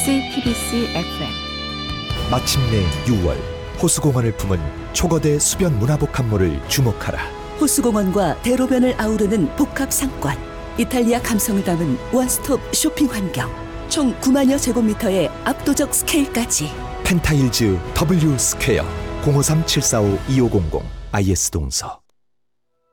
KBS FM 마침내 6월 호수공원을 품은 초거대 수변 문화복합물을 주목하라. 호수공원과 대로변을 아우르는 복합 상권, 이탈리아 감성을 담은 원스톱 쇼핑 환경, 총 9만여 제곱미터의 압도적 스케일까지. 펜타일즈 W 스퀘어 053-745-2500 IS동서.